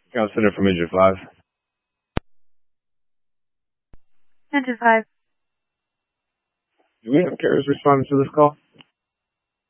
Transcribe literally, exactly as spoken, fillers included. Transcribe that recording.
I'll send it from Engine five. Engine five. Do we have carriers responding to this call?